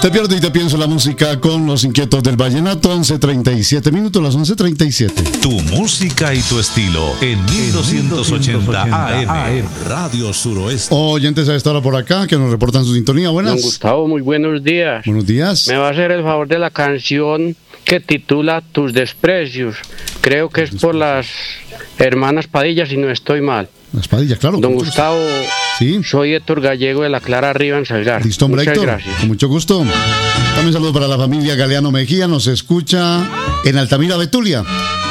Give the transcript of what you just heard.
Te pierdo y te pienso la música con los inquietos del vallenato. 11:37 minutos, las 11:37. Tu música y tu estilo en 1280 AM. Radio Suroeste. Oyentes a esta hora por acá que nos reportan su sintonía. Buenas. Don Gustavo, muy buenos días. Buenos días. Me va a hacer el favor de la canción que titula Tus Desprecios. Creo que es por las hermanas Padilla, si no estoy mal. Las Padillas, claro. Don Gustavo, sí. Soy Héctor Gallego de la Clara Arriba en Salgar. Listo, hombre, Muchas Héctor. gracias. Con mucho gusto. También saludo para la familia Galeano Mejía. Nos escucha en Altamira, Betulia.